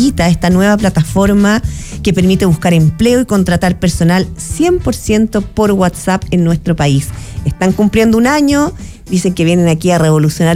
Vita, esta nueva plataforma que permite buscar empleo y contratar personal 100% por WhatsApp en nuestro país. Están cumpliendo un año, dicen que vienen aquí a revolucionar